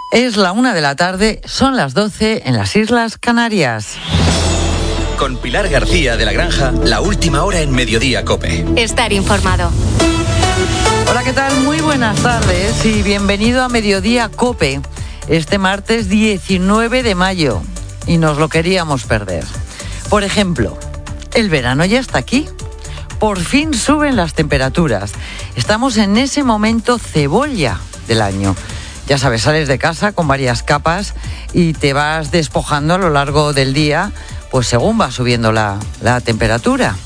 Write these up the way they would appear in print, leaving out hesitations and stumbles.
Es la 1 de la tarde, son las 12 en las Islas Canarias. Con Pilar García de la Granja, la última hora en Mediodía COPE. Estar informado. Hola, ¿qué tal? Muy buenas tardes y bienvenido a Mediodía COPE. Este martes 19 de mayo y nos lo queríamos perder. Por ejemplo, el verano ya está aquí. Por fin suben las temperaturas. Estamos en ese momento cebolla del año. Ya sabes, sales de casa con varias capas y te vas despojando a lo largo del día, pues según va subiendo la temperatura.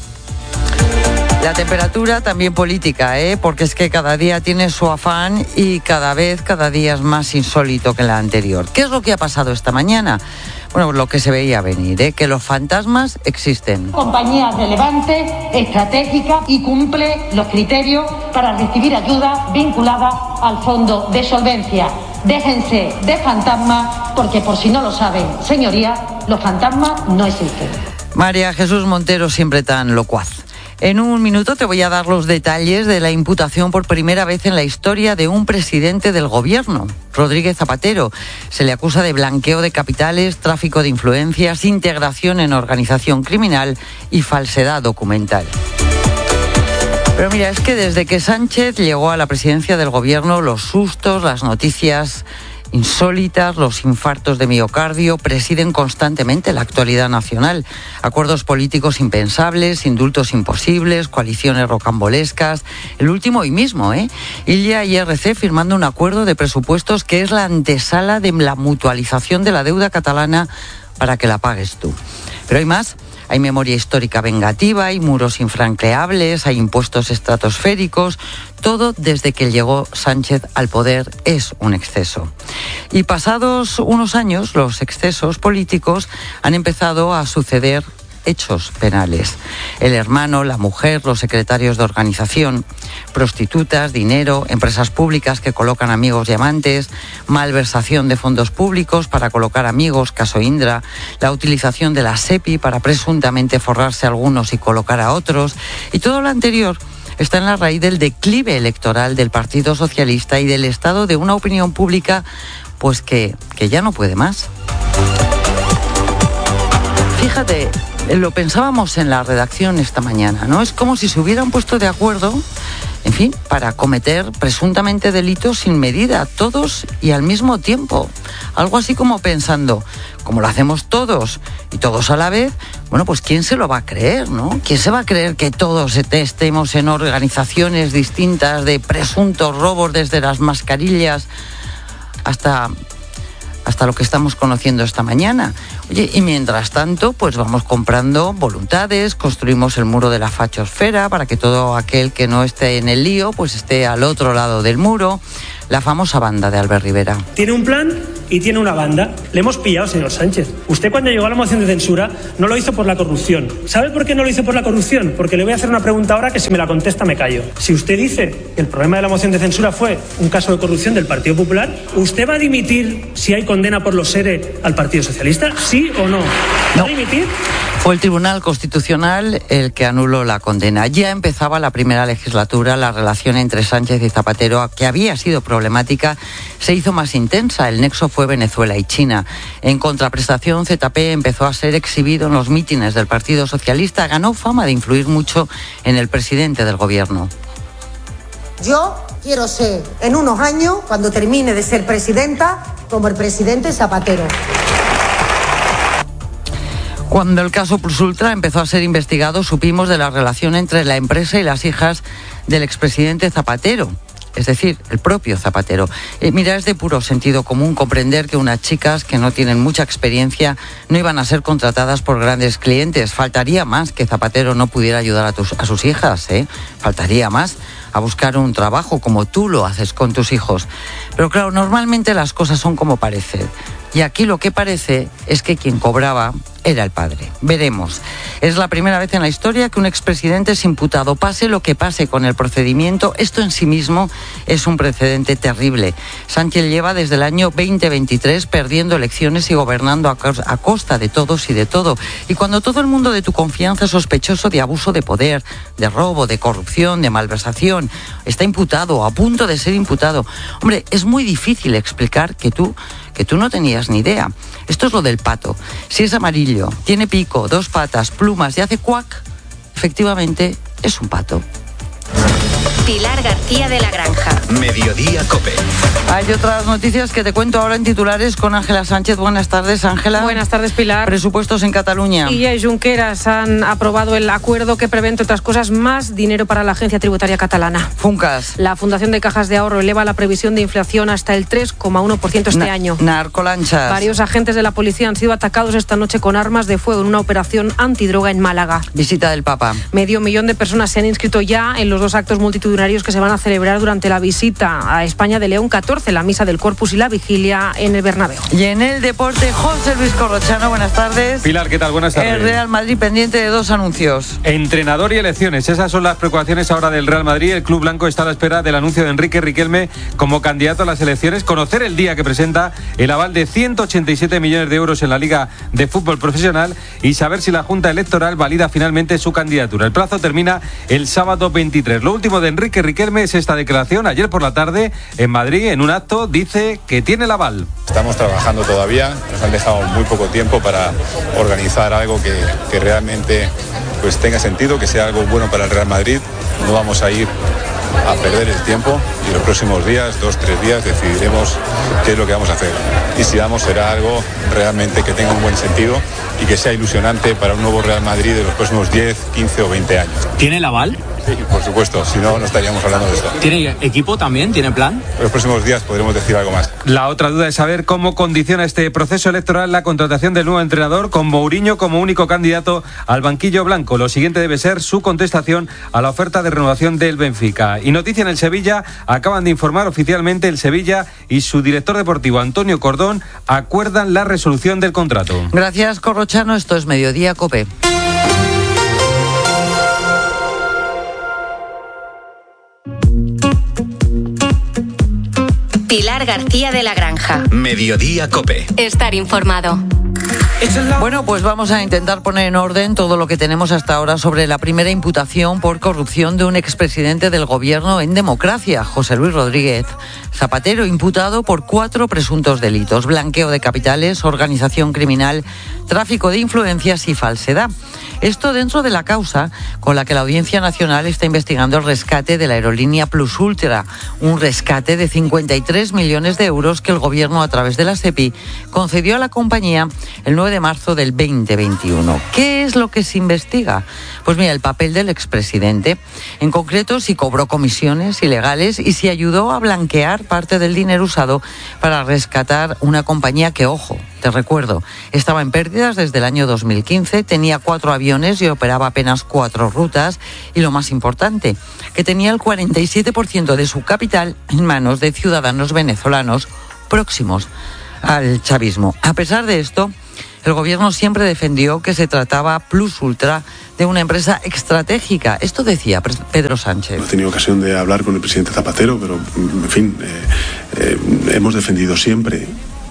La temperatura también política, porque es que cada día tiene su afán y cada día es más insólito que la anterior. ¿Qué es lo que ha pasado esta mañana? Bueno, lo que se veía venir, que los fantasmas existen. Compañía relevante, estratégica y cumple los criterios para recibir ayuda vinculada al fondo de solvencia. Déjense de fantasmas porque, por si no lo saben, señorías, los fantasmas no existen. María Jesús Montero, siempre tan locuaz. En un minuto te voy a dar los detalles de la imputación por primera vez en la historia de un presidente del gobierno, Rodríguez Zapatero. Se le acusa de blanqueo de capitales, tráfico de influencias, integración en organización criminal y falsedad documental. Pero mira, es que desde que Sánchez llegó a la presidencia del gobierno, los sustos, las noticias insólitas, los infartos de miocardio presiden constantemente la actualidad nacional. Acuerdos políticos impensables, indultos imposibles, coaliciones rocambolescas. El último hoy mismo, Illa y RC firmando un acuerdo de presupuestos que es la antesala de la mutualización de la deuda catalana para que la pagues tú. Pero hay más. Hay memoria histórica vengativa, hay muros infranqueables, hay impuestos estratosféricos. Todo desde que llegó Sánchez al poder es un exceso. Y pasados unos años, los excesos políticos han empezado a suceder hechos penales. El hermano, la mujer, los secretarios de organización, prostitutas, dinero, empresas públicas que colocan amigos y amantes, malversación de fondos públicos para colocar amigos, caso Indra, la utilización de la SEPI para presuntamente forrarse a algunos y colocar a otros, y todo lo anterior está en la raíz del declive electoral del Partido Socialista y del estado de una opinión pública pues que ya no puede más. Fíjate, lo pensábamos en la redacción esta mañana, ¿no? Es como si se hubieran puesto de acuerdo, en fin, para cometer presuntamente delitos sin medida, todos y al mismo tiempo. Algo así como pensando, como lo hacemos todos y todos a la vez, bueno, pues ¿quién se lo va a creer, no? ¿Quién se va a creer que todos estemos en organizaciones distintas de presuntos robos desde las mascarillas hasta lo que estamos conociendo esta mañana? Oye, y mientras tanto, pues vamos comprando voluntades, construimos el muro de la fachosfera para que todo aquel que no esté en el lío, pues esté al otro lado del muro. La famosa banda de Albert Rivera. Tiene un plan y tiene una banda. Le hemos pillado, señor Sánchez. Usted, cuando llegó a la moción de censura, no lo hizo por la corrupción. ¿Sabe por qué no lo hizo por la corrupción? Porque le voy a hacer una pregunta ahora que si me la contesta me callo. Si usted dice que el problema de la moción de censura fue un caso de corrupción del Partido Popular, ¿usted va a dimitir si hay condena por los SERE al Partido Socialista? ¿Sí o no? ¿Va a dimitir? Fue el Tribunal Constitucional el que anuló la condena. Ya empezaba la primera legislatura, la relación entre Sánchez y Zapatero, que había sido problemática, se hizo más intensa. El nexo fue Venezuela y China. En contraprestación, ZP empezó a ser exhibido en los mítines del Partido Socialista. Ganó fama de influir mucho en el presidente del gobierno. Yo quiero ser, en unos años, cuando termine de ser presidenta, como el presidente Zapatero. Cuando el caso Plus Ultra empezó a ser investigado, supimos de la relación entre la empresa y las hijas del expresidente Zapatero, es decir, el propio Zapatero. Mira, es de puro sentido común comprender que unas chicas que no tienen mucha experiencia no iban a ser contratadas por grandes clientes. Faltaría más que Zapatero no pudiera ayudar a sus hijas, Faltaría más a buscar un trabajo como tú lo haces con tus hijos. Pero claro, normalmente las cosas son como parecen. Y aquí lo que parece es que quien cobraba era el padre. Veremos. Es la primera vez en la historia que un expresidente es imputado. Pase lo que pase con el procedimiento, esto en sí mismo es un precedente terrible. Sánchez lleva desde el año 2023 perdiendo elecciones y gobernando a costa de todos y de todo. Y cuando todo el mundo de tu confianza es sospechoso de abuso de poder, de robo, de corrupción, de malversación, está imputado, a punto de ser imputado. Hombre, es muy difícil explicar que tú no tenías ni idea. Esto es lo del pato. Si es amarillo, tiene pico, 2 patas, plumas y hace cuac, efectivamente es un pato. Pilar García de la Granja. Mediodía COPE. Hay otras noticias que te cuento ahora en titulares con Ángela Sánchez. Buenas tardes, Ángela. Buenas tardes, Pilar. Presupuestos en Cataluña. Illa y Junqueras han aprobado el acuerdo que prevé, entre otras cosas, más dinero para la Agencia Tributaria Catalana. Funcas. La Fundación de Cajas de Ahorro eleva la previsión de inflación hasta el 3,1% este año. Narcolanchas. Varios agentes de la policía han sido atacados esta noche con armas de fuego en una operación antidroga en Málaga. Visita del Papa. 500.000 de personas se han inscrito ya en los 2 actos multitudinarios que se van a celebrar durante la visita a España de León XIV, la misa del Corpus y la vigilia en el Bernabéu. Y en el deporte, José Luis Corrochano, buenas tardes. Pilar, ¿qué tal? Buenas tardes. El Real Madrid pendiente de 2 anuncios. Entrenador y elecciones, esas son las preocupaciones ahora del Real Madrid. El club blanco está a la espera del anuncio de Enrique Riquelme como candidato a las elecciones, conocer el día que presenta el aval de 187 millones de euros en la Liga de Fútbol Profesional y saber si la Junta Electoral valida finalmente su candidatura. El plazo termina el sábado 23. Lo último de Enrique Riquelme es esta declaración. Ayer por la tarde en Madrid, en un acto, dice que tiene el aval. Estamos trabajando todavía, nos han dejado muy poco tiempo para organizar algo que realmente pues tenga sentido, que sea algo bueno para el Real Madrid. No vamos a ir a perder el tiempo y los próximos días, 2-3 días, decidiremos qué es lo que vamos a hacer. Y si vamos, será algo realmente que tenga un buen sentido y que sea ilusionante para un nuevo Real Madrid de los próximos 10, 15 o 20 años. ¿Tiene el aval? Sí, por supuesto, si no, no estaríamos hablando de esto. ¿Tiene equipo también? ¿Tiene plan? En los próximos días podremos decir algo más. La otra duda es saber cómo condiciona este proceso electoral la contratación del nuevo entrenador con Mourinho como único candidato al banquillo blanco. Lo siguiente debe ser su contestación a la oferta de renovación del Benfica. Y noticia en el Sevilla, acaban de informar oficialmente el Sevilla y su director deportivo Antonio Cordón acuerdan la resolución del contrato. Gracias, Corrochano. Esto es Mediodía COPE. Pilar García de la Granja. Mediodía COPE. Estar informado. Bueno, pues vamos a intentar poner en orden todo lo que tenemos hasta ahora sobre la primera imputación por corrupción de un expresidente del gobierno en democracia, José Luis Rodríguez Zapatero, imputado por 4 presuntos delitos: blanqueo de capitales, organización criminal, tráfico de influencias y falsedad. Esto dentro de la causa con la que la Audiencia Nacional está investigando el rescate de la aerolínea Plus Ultra, un rescate de 53 millones de euros que el gobierno, a través de la SEPI, concedió a la compañía el 9 de marzo del 2021. ¿Qué es lo que se investiga? Pues mira, el papel del expresidente, en concreto si cobró comisiones ilegales y si ayudó a blanquear parte del dinero usado para rescatar una compañía que, ojo, te recuerdo, estaba en pérdidas desde el año 2015, tenía 4 aviones y operaba apenas 4 rutas, y lo más importante, que tenía el 47% de su capital en manos de ciudadanos venezolanos próximos al chavismo. A pesar de esto, el gobierno siempre defendió que se trataba Plus Ultra de una empresa estratégica. Esto decía Pedro Sánchez. He tenido ocasión de hablar con el presidente Zapatero, pero, en fin, hemos defendido siempre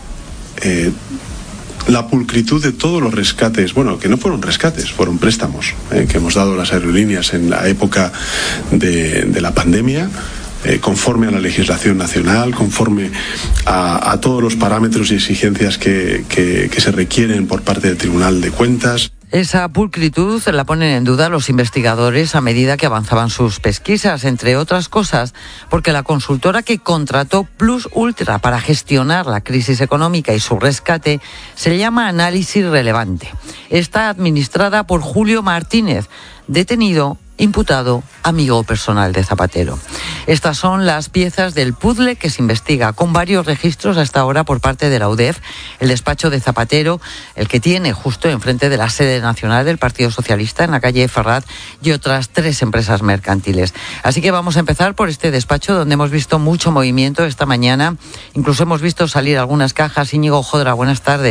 la pulcritud de todos los rescates, bueno, que no fueron rescates, fueron préstamos, que hemos dado las aerolíneas en la época de la pandemia, conforme a la legislación nacional, conforme a todos los parámetros y exigencias que se requieren por parte del Tribunal de Cuentas. Esa pulcritud la ponen en duda los investigadores a medida que avanzaban sus pesquisas, entre otras cosas, porque la consultora que contrató Plus Ultra para gestionar la crisis económica y su rescate se llama Análisis Relevante. Está administrada por Julio Martínez, detenido, imputado, amigo personal de Zapatero. Estas son las piezas del puzzle que se investiga, con varios registros hasta ahora por parte de la UDEF, el despacho de Zapatero, el que tiene justo enfrente de la sede nacional del Partido Socialista en la calle Ferrat, y otras 3 empresas mercantiles. Así que vamos a empezar por este despacho, donde hemos visto mucho movimiento esta mañana. Incluso hemos visto salir algunas cajas. Íñigo Jodra, buenas tardes.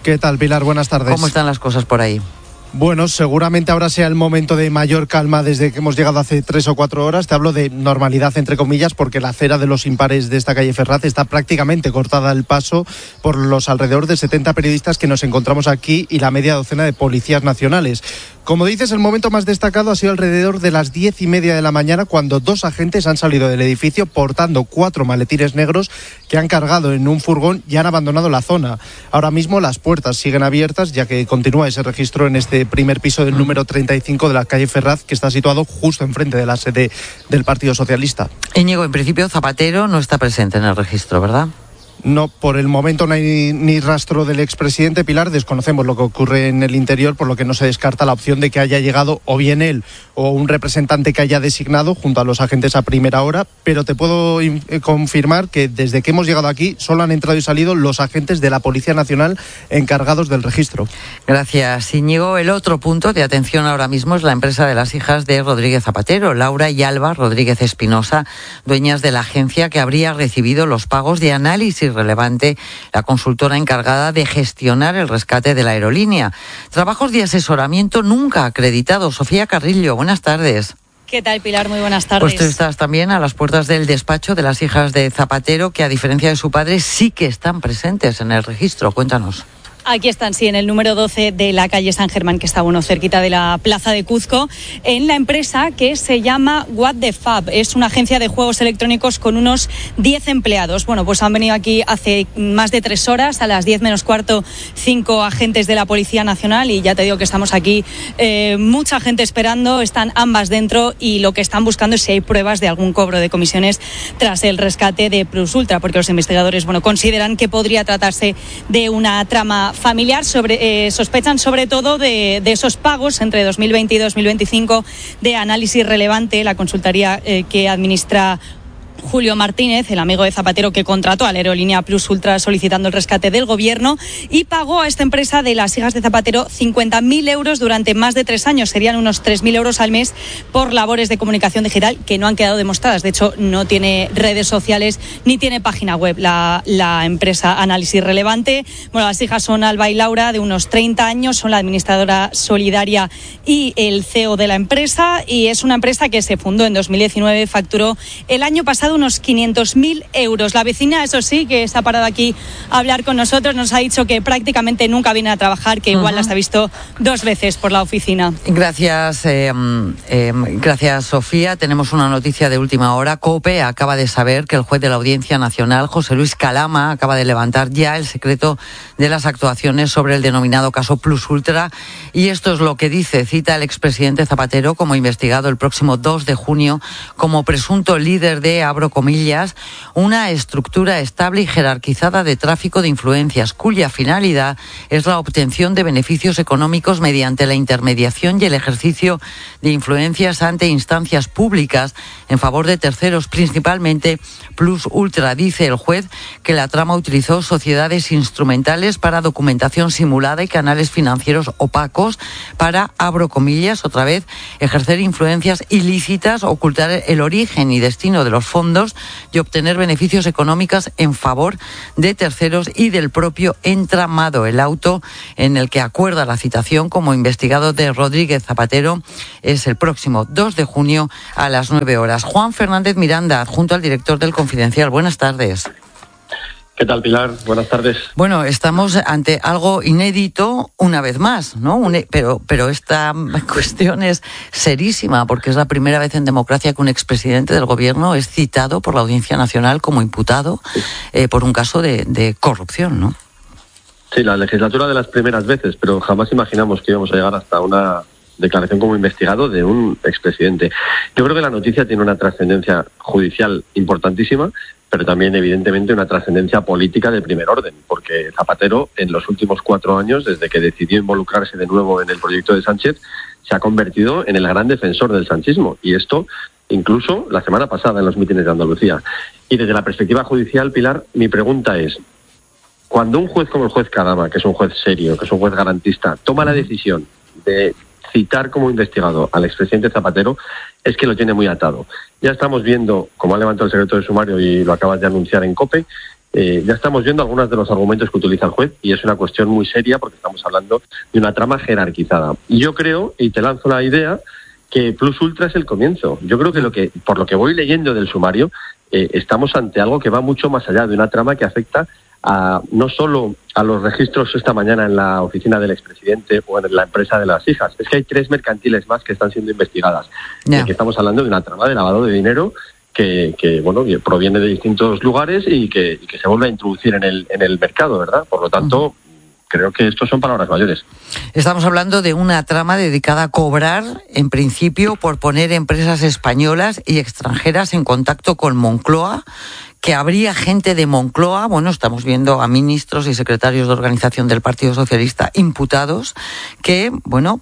¿Qué tal, Pilar? Buenas tardes. ¿Cómo están las cosas por ahí? Bueno, seguramente ahora sea el momento de mayor calma desde que hemos llegado hace 3 o 4 horas. Te hablo de normalidad, entre comillas, porque la acera de los impares de esta calle Ferraz está prácticamente cortada el paso por los alrededor de 70 periodistas que nos encontramos aquí y la media docena de policías nacionales. Como dices, el momento más destacado ha sido alrededor de las 10:30 de la mañana, cuando 2 agentes han salido del edificio portando 4 maletines negros que han cargado en un furgón y han abandonado la zona. Ahora mismo las puertas siguen abiertas, ya que continúa ese registro en este primer piso del número 35 de la calle Ferraz, que está situado justo enfrente de la sede del Partido Socialista. Íñigo, en principio Zapatero no está presente en el registro, ¿verdad? No, por el momento no hay ni rastro del expresidente. Pilar, desconocemos lo que ocurre en el interior, por lo que no se descarta la opción de que haya llegado o bien él o un representante que haya designado junto a los agentes a primera hora, pero te puedo confirmar que desde que hemos llegado aquí solo han entrado y salido los agentes de la Policía Nacional encargados del registro. Gracias, Íñigo. El otro punto de atención ahora mismo es la empresa de las hijas de Rodríguez Zapatero, Laura y Alba Rodríguez Espinosa, dueñas de la agencia que habría recibido los pagos de Análisis Relevante, la consultora encargada de gestionar el rescate de la aerolínea. Trabajos de asesoramiento nunca acreditados. Sofía Carrillo, buenas tardes. ¿Qué tal, Pilar? Muy buenas tardes. Pues tú estás también a las puertas del despacho de las hijas de Zapatero, que a diferencia de su padre sí que están presentes en el registro. Cuéntanos. Aquí están, sí, en el número 12 de la calle San Germán, que está, cerquita de la plaza de Cuzco, en la empresa que se llama What the Fab. Es una agencia de juegos electrónicos con unos 10 empleados. Bueno, pues han venido aquí hace más de 3 horas, a las 10 menos cuarto, 5 agentes de la Policía Nacional, y ya te digo que estamos aquí, mucha gente esperando, están ambas dentro, y lo que están buscando es si hay pruebas de algún cobro de comisiones tras el rescate de Plus Ultra, porque los investigadores, consideran que podría tratarse de una trama familiar. Sospechan sobre todo de esos pagos entre 2020 y 2025 de Análisis Relevante, la consultoría que administra Julio Martínez, el amigo de Zapatero que contrató a la aerolínea Plus Ultra solicitando el rescate del gobierno, y pagó a esta empresa de las hijas de Zapatero 50.000 euros durante más de 3 años. Serían unos 3.000 euros al mes por labores de comunicación digital que no han quedado demostradas. De hecho, no tiene redes sociales ni tiene página web la empresa Análisis Relevante. Bueno, las hijas son Alba y Laura, de unos 30 años, son la administradora solidaria y el CEO de la empresa, y es una empresa que se fundó en 2019, facturó el año pasado unos 500.000 euros. La vecina, eso sí, que está parada aquí a hablar con nosotros, nos ha dicho que prácticamente nunca viene a trabajar, que igual las ha visto 2 veces por la oficina. Gracias, gracias, Sofía. Tenemos una noticia de última hora. COPE acaba de saber que el juez de la Audiencia Nacional, José Luis Calama, acaba de levantar ya el secreto de las actuaciones sobre el denominado caso Plus Ultra, y esto es lo que dice. Cita al expresidente Zapatero como investigado el próximo 2 de junio como presunto líder de, abro comillas, una estructura estable y jerarquizada de tráfico de influencias, cuya finalidad es la obtención de beneficios económicos mediante la intermediación y el ejercicio de influencias ante instancias públicas en favor de terceros, principalmente Plus Ultra. Dice el juez que la trama utilizó sociedades instrumentales para documentación simulada y canales financieros opacos para, abro comillas, otra vez, ejercer influencias ilícitas, ocultar el origen y destino de los fondos y obtener beneficios económicos en favor de terceros y del propio entramado. El auto en el que acuerda la citación como investigado de Rodríguez Zapatero es el próximo 2 de junio a las 9 horas. Juan Fernández Miranda, adjunto al director del Confidencial. Buenas tardes. ¿Qué tal, Pilar? Buenas tardes. Bueno, estamos ante algo inédito una vez más, ¿no? Pero esta cuestión es serísima, porque es la primera vez en democracia que un expresidente del gobierno es citado por la Audiencia Nacional como imputado por un caso de corrupción, ¿no? Sí, la legislatura de las primeras veces, pero jamás imaginamos que íbamos a llegar hasta una declaración como investigado de un expresidente. Yo creo que la noticia tiene una trascendencia judicial importantísima, pero también evidentemente una trascendencia política de primer orden, porque Zapatero en los últimos 4 años, desde que decidió involucrarse de nuevo en el proyecto de Sánchez, se ha convertido en el gran defensor del sanchismo, y esto incluso la semana pasada en los mítines de Andalucía. Y desde la perspectiva judicial, Pilar, mi pregunta es, cuando un juez como el juez Calama, que es un juez serio, que es un juez garantista, toma la decisión de citar como investigado al expresidente Zapatero, es que lo tiene muy atado. Ya estamos viendo, como ha levantado el secreto de sumario y lo acabas de anunciar en COPE, ya estamos viendo algunos de los argumentos que utiliza el juez y es una cuestión muy seria porque estamos hablando de una trama jerarquizada. Y yo creo, y te lanzo la idea, que Plus Ultra es el comienzo. Yo creo que por lo que voy leyendo del sumario, estamos ante algo que va mucho más allá de una trama que afecta no solo a los registros esta mañana en la oficina del expresidente o en la empresa de las hijas, es que hay 3 mercantiles más que están siendo investigadas. Que estamos hablando de una trama de lavado de dinero que proviene de distintos lugares y que se vuelve a introducir en el mercado, ¿verdad? Por lo tanto, creo que estos son palabras mayores. Estamos hablando de una trama dedicada a cobrar, en principio, por poner empresas españolas y extranjeras en contacto con Moncloa, que habría gente de Moncloa, estamos viendo a ministros y secretarios de organización del Partido Socialista imputados, que,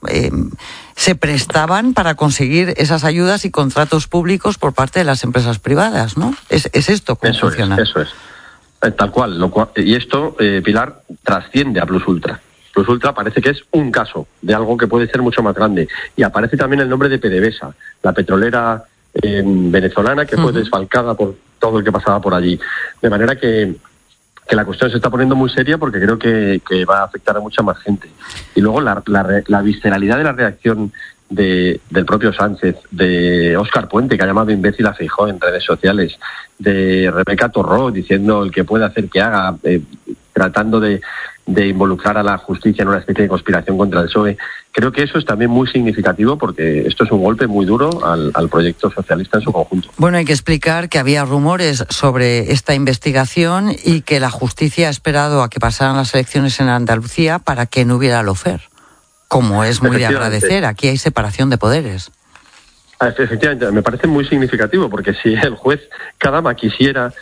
se prestaban para conseguir esas ayudas y contratos públicos por parte de las empresas privadas, ¿no? ¿Es esto cómo funciona? Eso es. Tal cual. Y esto, Pilar, trasciende a Plus Ultra. Plus Ultra parece que es un caso de algo que puede ser mucho más grande. Y aparece también el nombre de PDVSA, la petrolera venezolana que fue desfalcada por todo el que pasaba por allí. De manera que la cuestión se está poniendo muy seria porque creo que va a afectar a mucha más gente. Y luego la visceralidad de la reacción del propio Sánchez, de Óscar Puente, que ha llamado imbécil a Feijóo en redes sociales, de Rebeca Torró diciendo el que puede hacer que haga, tratando de involucrar a la justicia en una especie de conspiración contra el PSOE. Creo que eso es también muy significativo porque esto es un golpe muy duro al proyecto socialista en su conjunto. Hay que explicar que había rumores sobre esta investigación y que la justicia ha esperado a que pasaran las elecciones en Andalucía para que no hubiera lawfare. Como es muy de agradecer, aquí hay separación de poderes. Efectivamente, me parece muy significativo porque si el juez Kadama quisiera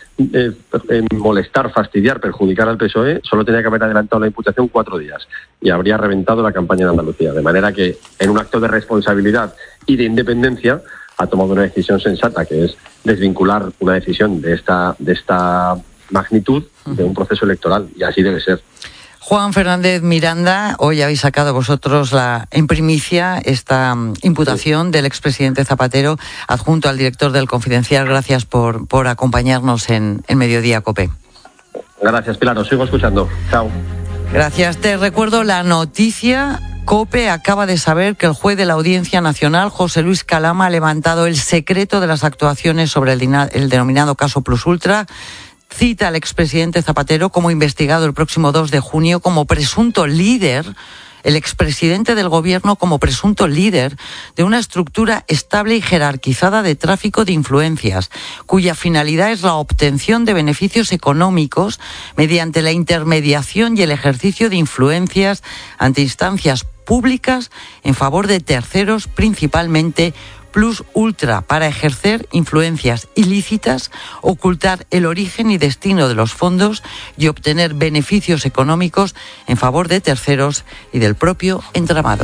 molestar, fastidiar, perjudicar al PSOE, solo tenía que haber adelantado la imputación 4 días y habría reventado la campaña en Andalucía. De manera que, en un acto de responsabilidad y de independencia, ha tomado una decisión sensata, que es desvincular una decisión de esta magnitud de un proceso electoral, y así debe ser. Juan Fernández Miranda, hoy habéis sacado vosotros en primicia esta imputación del expresidente Zapatero, adjunto al director del Confidencial. Gracias por acompañarnos en Mediodía COPE. Gracias, Pilar, os sigo escuchando. Chao. Gracias. Te recuerdo la noticia. COPE acaba de saber que el juez de la Audiencia Nacional, José Luis Calama, ha levantado el secreto de las actuaciones sobre el denominado caso Plus Ultra. Cita al expresidente Zapatero como investigado el próximo 2 de junio como presunto líder, el expresidente del gobierno como presunto líder de una estructura estable y jerarquizada de tráfico de influencias, cuya finalidad es la obtención de beneficios económicos mediante la intermediación y el ejercicio de influencias ante instancias públicas en favor de terceros, principalmente Plus Ultra, para ejercer influencias ilícitas, ocultar el origen y destino de los fondos y obtener beneficios económicos en favor de terceros y del propio entramado.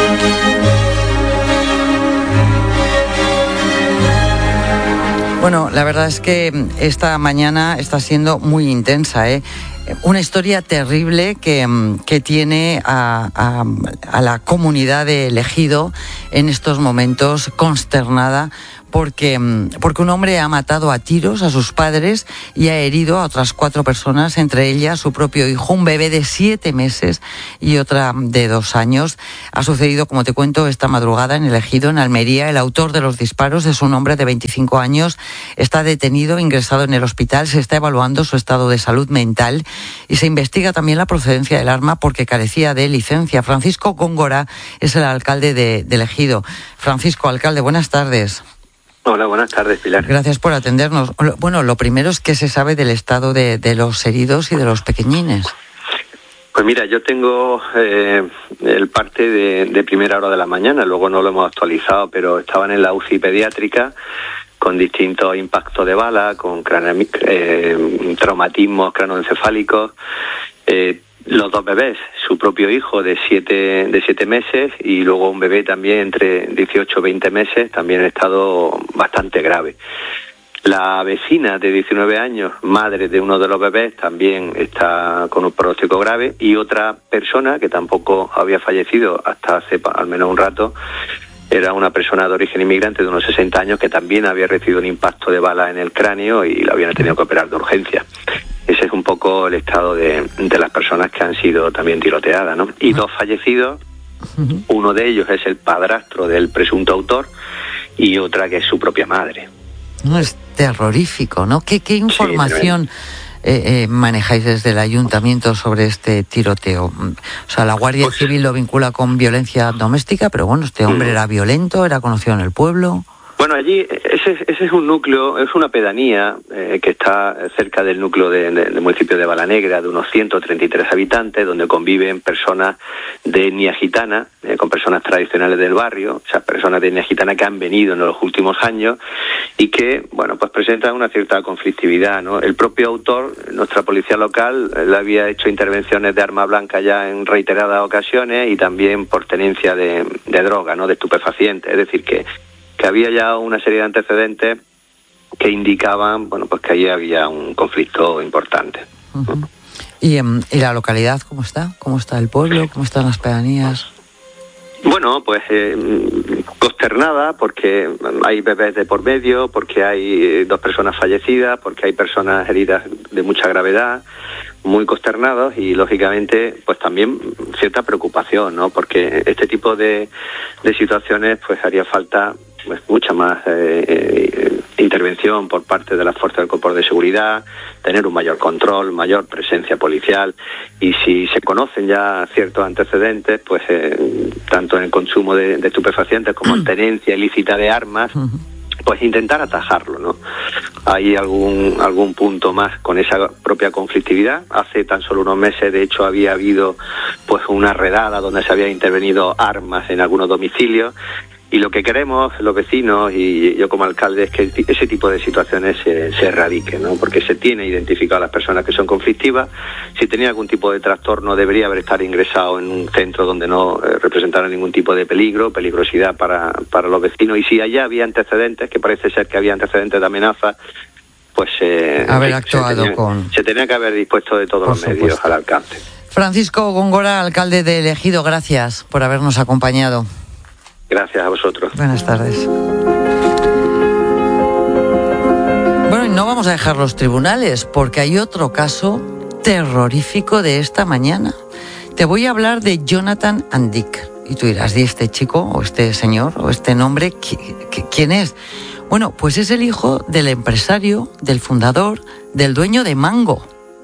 La verdad es que esta mañana está siendo muy intensa, Una historia terrible que tiene a la comunidad de Ejido en estos momentos consternada porque un hombre ha matado a tiros a sus padres y ha herido a otras 4 personas, entre ellas su propio hijo, un bebé de 7 meses y otra de 2 años. Ha sucedido, como te cuento, esta madrugada en Ejido, en Almería. El autor de los disparos es un hombre de 25 años. Está detenido, ingresado en el hospital. Se está evaluando su estado de salud mental y se investiga también la procedencia del arma porque carecía de licencia. Francisco Góngora es el alcalde de Ejido. Francisco, alcalde, buenas tardes. Hola, buenas tardes, Pilar. Gracias por atendernos. Lo primero es que se sabe del estado de los heridos y de los pequeñines. Pues mira, yo tengo el parte de primera hora de la mañana, luego no lo hemos actualizado, pero estaban en la UCI pediátrica con distintos impactos de bala, con traumatismos cranoencefálicos. Los 2 bebés, su propio hijo de 7 meses y luego un bebé también entre 18 y 20 meses, también en estado bastante grave. La vecina de 19 años, madre de uno de los bebés, también está con un pronóstico grave, y otra persona que tampoco había fallecido hasta hace al menos un rato, era una persona de origen inmigrante de unos 60 años que también había recibido un impacto de bala en el cráneo y la habían tenido que operar de urgencia. Ese es el estado de las personas que han sido también tiroteadas, ¿no? Y 2 fallecidos, uno de ellos es el padrastro del presunto autor y otra que es su propia madre. No, es terrorífico, ¿no? ¿Qué información manejáis desde el ayuntamiento sobre este tiroteo? O sea, la Guardia Civil lo vincula con violencia doméstica, pero bueno, este hombre era violento, era conocido en el pueblo. Bueno, allí ese es un núcleo, es una pedanía que está cerca del núcleo del municipio de Balanegra, de unos 133 habitantes, donde conviven personas de etnia gitana, con personas tradicionales del barrio, o sea, personas de etnia gitana que han venido en los últimos años y que, bueno, pues presentan una cierta conflictividad, ¿no? El propio autor, nuestra policía local, le había hecho intervenciones de arma blanca ya en reiteradas ocasiones y también por tenencia de droga, ¿no? De estupefacientes, es decir, que había ya una serie de antecedentes que indicaban, bueno, pues que allí había un conflicto importante. ¿Y la localidad cómo está? ¿Cómo está el pueblo? ¿Cómo están las pedanías? Bueno, pues consternada porque hay bebés de por medio, porque hay 2 personas fallecidas, porque hay personas heridas de mucha gravedad, muy consternados y lógicamente pues también cierta preocupación, ¿no? Porque este tipo de situaciones pues haría falta pues mucha más intervención por parte de las fuerzas del cuerpo de seguridad, tener un mayor control, mayor presencia policial, y si se conocen ya ciertos antecedentes, pues tanto en el consumo de estupefacientes como en tenencia ilícita de armas, pues intentar atajarlo, ¿no? Hay algún punto más con esa propia conflictividad. Hace tan solo unos meses, de hecho, había habido pues una redada donde se había intervenido armas en algunos domicilios. Y lo que queremos los vecinos y yo como alcalde es que ese tipo de situaciones se erradiquen, ¿no? Porque se tiene identificado a las personas que son conflictivas. Si tenía algún tipo de trastorno debería estar ingresado en un centro donde no representara ningún tipo de peligrosidad para los vecinos. Y si allá había antecedentes, que parece ser que había antecedentes de amenaza, pues se tenía que haber dispuesto de todos los medios al alcance. Francisco Góngora, alcalde de El Ejido, gracias por habernos acompañado. Gracias a vosotros. Buenas tardes. Bueno, y no vamos a dejar los tribunales porque hay otro caso terrorífico de esta mañana. Te voy a hablar de Jonathan Andic. Y tú dirás, ¿y este chico o este señor o este nombre quién es? Bueno, pues es el hijo del empresario, del fundador, del dueño de Mango,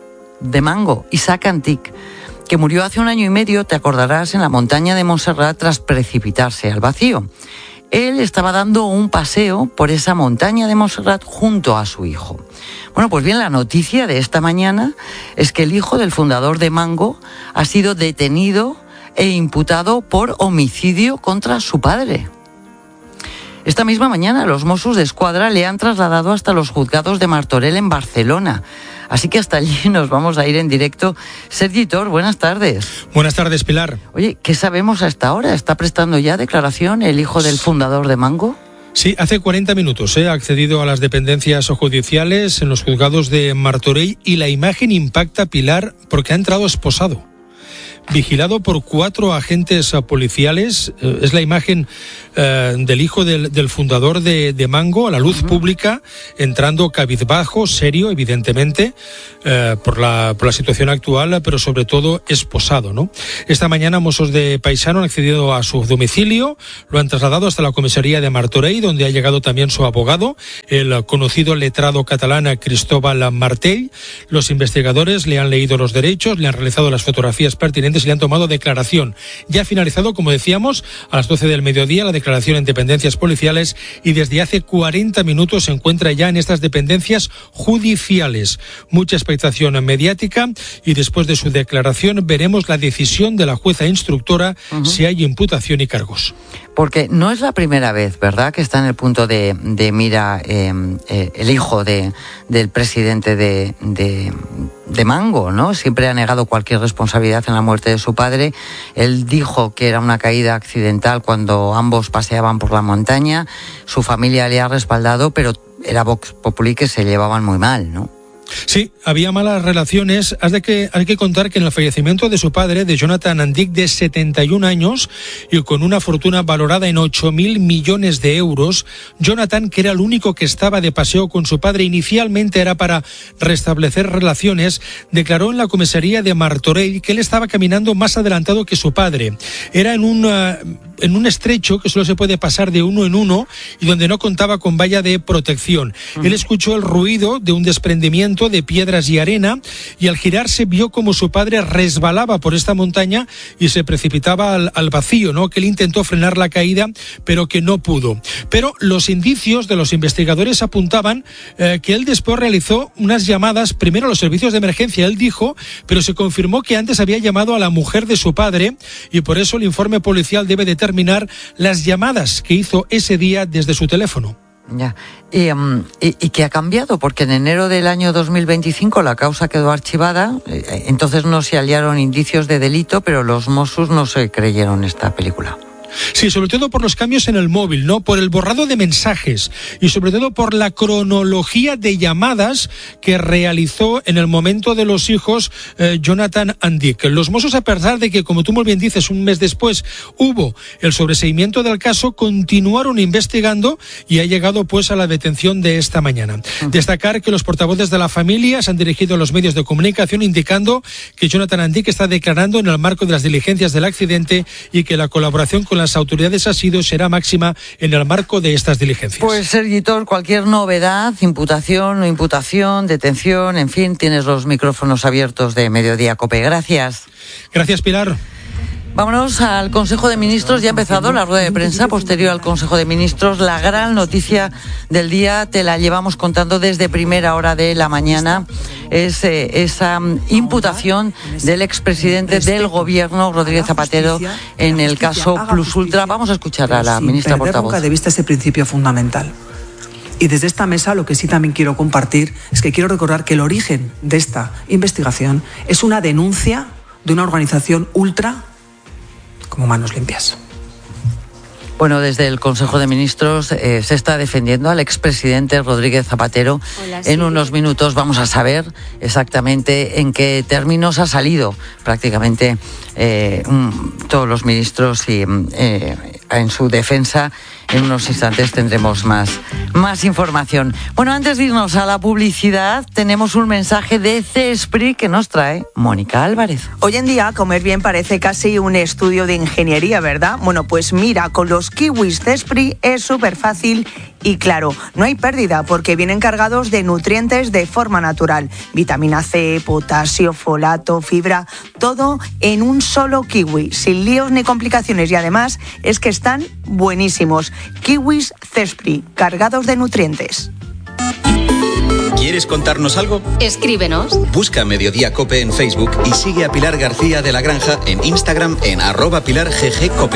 Isaac Andic, que murió hace 1 año y medio, te acordarás, en la montaña de Montserrat tras precipitarse al vacío. Él estaba dando un paseo por esa montaña de Montserrat junto a su hijo. Bueno, pues bien, la noticia de esta mañana es que el hijo del fundador de Mango ha sido detenido e imputado por homicidio contra su padre. Esta misma mañana los Mossos d'Esquadra le han trasladado hasta los juzgados de Martorell en Barcelona. Así que hasta allí nos vamos a ir en directo. Sergi Tor, buenas tardes. Buenas tardes, Pilar. Oye, ¿qué sabemos hasta ahora? ¿Está prestando ya declaración el hijo del fundador de Mango? Sí, hace 40 minutos ha accedido a las dependencias judiciales en los juzgados de Martorell y la imagen impacta, Pilar, porque ha entrado esposado. Vigilado por 4 agentes policiales. Es la imagen del hijo del fundador de Mango a la luz pública, entrando cabizbajo, serio, evidentemente, por la situación actual, pero sobre todo esposado, ¿no? Esta mañana Mossos de Paisano han accedido a su domicilio, lo han trasladado hasta la comisaría de Martorell, donde ha llegado también su abogado, el conocido letrado catalán Cristóbal Martell. Los investigadores le han leído los derechos, le han realizado las fotografías pertinentes y le han tomado declaración. Ya ha finalizado, como decíamos, a las 12 del mediodía la declaración en dependencias policiales y desde hace 40 minutos se encuentra ya en estas dependencias judiciales. Mucha expectación mediática y después de su declaración veremos la decisión de la jueza instructora si hay imputación y cargos. Porque no es la primera vez, ¿verdad?, que está en el punto de mira el hijo del presidente de Mango, ¿no? Siempre ha negado cualquier responsabilidad en la muerte de su padre. Él dijo que era una caída accidental cuando ambos paseaban por la montaña. Su familia le ha respaldado, pero era Vox Populi que se llevaban muy mal, ¿no? Sí, había malas relaciones. Hay que contar que en el fallecimiento de su padre, de Jonathan Andic, de 71 años y con una fortuna valorada en 8.000 millones de euros, Jonathan, que era el único que estaba de paseo con su padre, inicialmente era para restablecer relaciones, declaró en la comisaría de Martorell que él estaba caminando más adelantado que su padre. Era en un estrecho que solo se puede pasar de uno en uno y donde no contaba con valla de protección. Él escuchó el ruido de un desprendimiento de piedras y arena y al girarse vio como su padre resbalaba por esta montaña y se precipitaba al vacío, ¿no? Que él intentó frenar la caída pero que no pudo. Pero los indicios de los investigadores apuntaban que él después realizó unas llamadas primero a los servicios de emergencia, él dijo, pero se confirmó que antes había llamado a la mujer de su padre y por eso el informe policial debe determinar las llamadas que hizo ese día desde su teléfono. Ya. ¿Y qué ha cambiado? Porque en enero del año 2025 la causa quedó archivada, entonces no se hallaron indicios de delito, pero los Mossos no se creyeron esta película. Sí, sobre todo por los cambios en el móvil, ¿no? Por el borrado de mensajes y sobre todo por la cronología de llamadas que realizó en el momento de los hijos Jonathan Andic. Los Mossos, a pesar de que, como tú muy bien dices, un mes después hubo el sobreseimiento del caso, continuaron investigando y ha llegado pues a la detención de esta mañana. Destacar que los portavoces de la familia se han dirigido a los medios de comunicación indicando que Jonathan Andic está declarando en el marco de las diligencias del accidente y que la colaboración con las autoridades ha sido será máxima en el marco de estas diligencias. Pues Sergitor, cualquier novedad, imputación, no imputación, detención, en fin, tienes los micrófonos abiertos de Mediodía COPE. Gracias. Gracias, Pilar. Vámonos al Consejo de Ministros. Ya ha empezado la rueda de prensa posterior al Consejo de Ministros. La gran noticia del día te la llevamos contando desde primera hora de la mañana. Es esa imputación del expresidente del Gobierno, Rodríguez Zapatero, en el caso Plus Ultra. Vamos a escuchar a la ministra portavoz. Nunca de vista ese principio fundamental. Y desde esta mesa lo que sí también quiero compartir es que quiero recordar que el origen de esta investigación es una denuncia de una organización ultra como Manos Limpias. Bueno, desde el Consejo de Ministros se está defendiendo al expresidente Rodríguez Zapatero. Hola, sí. En unos minutos vamos a saber exactamente en qué términos ha salido prácticamente todos los ministros y en su defensa. En unos instantes tendremos más información. Bueno, antes de irnos a la publicidad, tenemos un mensaje de CESPRI que nos trae Mónica Álvarez. Hoy en día, comer bien parece casi un estudio de ingeniería, ¿verdad? Bueno, pues mira, con los kiwis CESPRI es súper fácil y claro, no hay pérdida porque vienen cargados de nutrientes de forma natural. Vitamina C, potasio, folato, fibra, todo en un solo kiwi, sin líos ni complicaciones y además es que están buenísimos. Kiwis CESPRI, cargados de nutrientes. ¿Quieres contarnos algo? Escríbenos. Busca Mediodía COPE en Facebook y sigue a Pilar García de la Granja en Instagram en @PilarGGCope.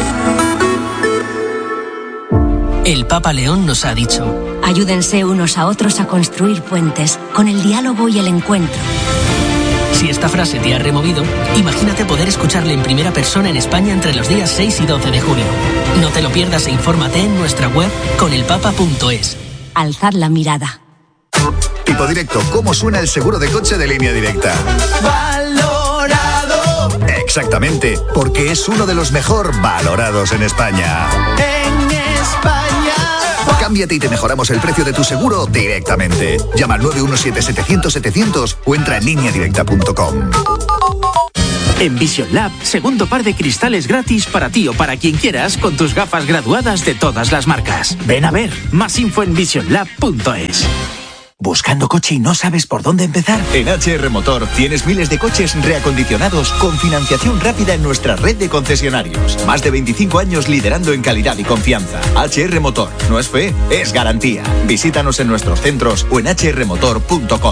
El Papa León nos ha dicho: ayúdense unos a otros a construir puentes con el diálogo y el encuentro. Si esta frase te ha removido, imagínate poder escucharle en primera persona en España entre los días 6 y 12 de junio. No te lo pierdas e infórmate en nuestra web conelpapa.es. Alzad la mirada. Tipo Directo, ¿cómo suena el seguro de coche de Línea Directa? ¡Valorado! Exactamente, porque es uno de los mejor valorados en España. En España. Cámbiate y te mejoramos el precio de tu seguro directamente. Llama al 917-700-700 o entra en lineadirecta.com. En Vision Lab, segundo par de cristales gratis para ti o para quien quieras con tus gafas graduadas de todas las marcas. Ven a ver, más info en visionlab.es. ¿Buscando coche y no sabes por dónde empezar? En HR Motor tienes miles de coches reacondicionados con financiación rápida en nuestra red de concesionarios. Más de 25 años liderando en calidad y confianza. HR Motor, no es fe, es garantía. Visítanos en nuestros centros o en hrmotor.com.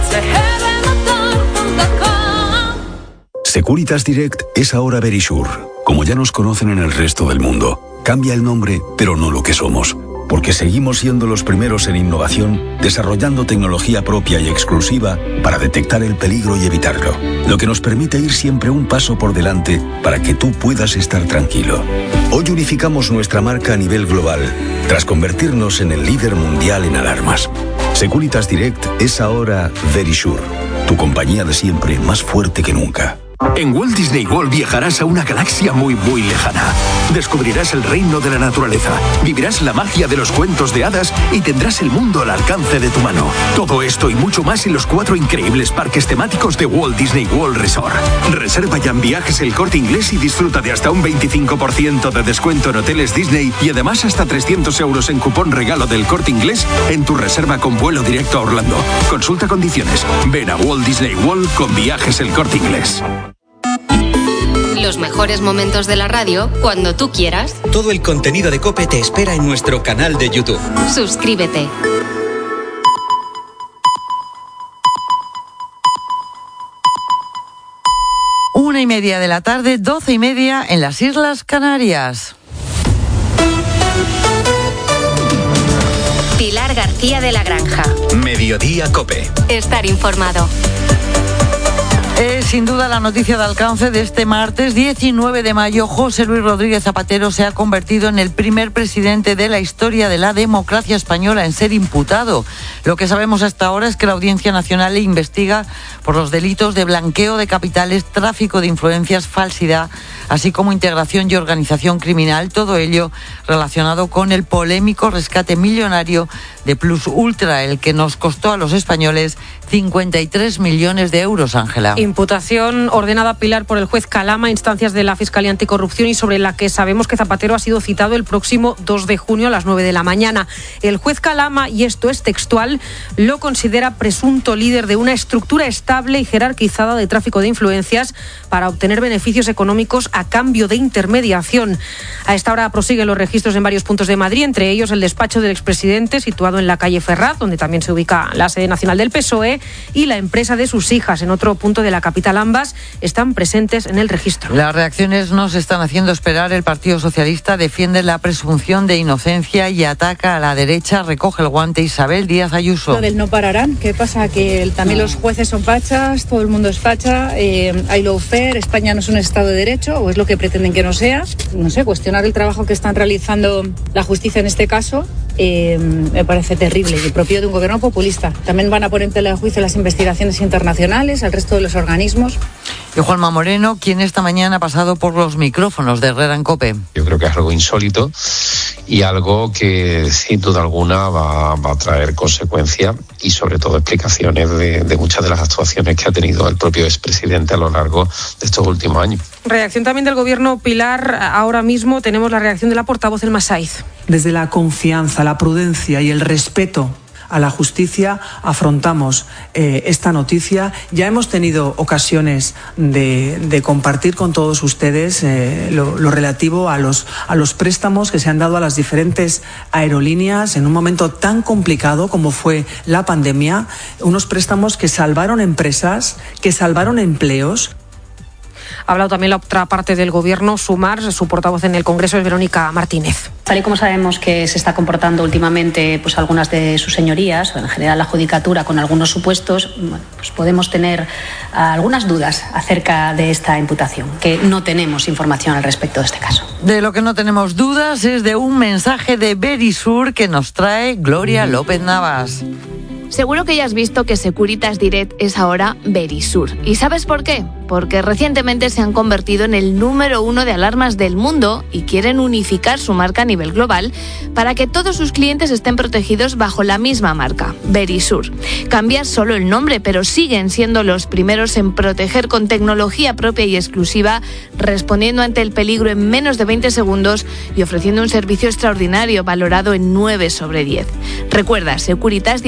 Securitas Direct es ahora Verisure. Como ya nos conocen en el resto del mundo, cambia el nombre, pero no lo que somos. Porque seguimos siendo los primeros en innovación, desarrollando tecnología propia y exclusiva para detectar el peligro y evitarlo. Lo que nos permite ir siempre un paso por delante para que tú puedas estar tranquilo. Hoy unificamos nuestra marca a nivel global, tras convertirnos en el líder mundial en alarmas. Securitas Direct es ahora Verisure, tu compañía de siempre más fuerte que nunca. En Walt Disney World viajarás a una galaxia muy lejana. Descubrirás el reino de la naturaleza, vivirás la magia de los cuentos de hadas y tendrás el mundo al alcance de tu mano. Todo esto y mucho más en los 4 increíbles parques temáticos de Walt Disney World Resort. Reserva ya en Viajes El Corte Inglés y disfruta de hasta un 25% de descuento en hoteles Disney y además hasta 300 euros en cupón regalo del Corte Inglés en tu reserva con vuelo directo a Orlando. Consulta condiciones. Ven a Walt Disney World con Viajes El Corte Inglés. Los mejores momentos de la radio cuando tú quieras. Todo el contenido de COPE te espera en nuestro canal de YouTube. Suscríbete. Una y media de la tarde, 12:30 en las Islas Canarias. Pilar García de la Granja. Mediodía COPE. Estar informado. Es sin duda la noticia de alcance de este martes 19 de mayo. José Luis Rodríguez Zapatero se ha convertido en el primer presidente de la historia de la democracia española en ser imputado. Lo que sabemos hasta ahora es que la Audiencia Nacional le investiga por los delitos de blanqueo de capitales, tráfico de influencias, falsidad, así como integración y organización criminal. Todo ello relacionado con el polémico rescate millonario de Plus Ultra, el que nos costó a los españoles 53 millones de euros, Ángela. Imputación ordenada, Pilar, por el juez Calama, instancias de la Fiscalía Anticorrupción y sobre la que sabemos que Zapatero ha sido citado el próximo 2 de junio a las 9 de la mañana. El juez Calama, y esto es textual, lo considera presunto líder de una estructura estable y jerarquizada de tráfico de influencias para obtener beneficios económicos a cambio de intermediación. A esta hora prosiguen los registros en varios puntos de Madrid, entre ellos el despacho del expresidente, situado en la calle Ferraz, donde también se ubica la sede nacional del PSOE, y la empresa de sus hijas, en otro punto de la capital. Ambas están presentes en el registro. Las reacciones no se están haciendo esperar. El Partido Socialista defiende la presunción de inocencia y ataca a la derecha. Recoge el guante Isabel Díaz Ayuso. Lo del no pararán. ¿Qué pasa? Que también los jueces son fachas, todo el mundo es facha, hay lawfare, España no es un Estado de Derecho, o es lo que pretenden que no sea. No sé, cuestionar el trabajo que están realizando la justicia en este caso me parece terrible y propio de un gobierno populista. También van a poner en tela de juicio las investigaciones internacionales, al resto de los organismos. Y Juanma Moreno, quien esta mañana ha pasado por los micrófonos de Herrera en COPE. Yo creo que es algo insólito y algo que sin duda alguna va a traer consecuencias y sobre todo explicaciones de muchas de las actuaciones que ha tenido el propio expresidente a lo largo de estos últimos años. Reacción también del gobierno, Pilar. Ahora mismo tenemos la reacción de la portavoz Elma Saiz. Desde la confianza, la prudencia y el respeto a la justicia afrontamos esta noticia. Ya hemos tenido ocasiones de compartir con todos ustedes lo relativo a los préstamos que se han dado a las diferentes aerolíneas en un momento tan complicado como fue la pandemia, unos préstamos que salvaron empresas, que salvaron empleos. Ha hablado también la otra parte del gobierno, Sumar. Su portavoz en el Congreso es Verónica Martínez. Tal y como sabemos que se está comportando últimamente pues algunas de sus señorías, o en general la judicatura, con algunos supuestos, pues podemos tener algunas dudas acerca de esta imputación, que no tenemos información al respecto de este caso. De lo que no tenemos dudas es de un mensaje de Verisur que nos trae Gloria López Navas. Seguro que ya has visto que Securitas Direct es ahora Verisur. ¿Y sabes por qué? Porque recientemente se han convertido en el número 1 de alarmas del mundo y quieren unificar su marca a nivel global para que todos sus clientes estén protegidos bajo la misma marca, Verisur. Cambia solo el nombre, pero siguen siendo los primeros en proteger con tecnología propia y exclusiva, respondiendo ante el peligro en menos de 20 segundos y ofreciendo un servicio extraordinario valorado en 9 sobre 10. Recuerda, Securitas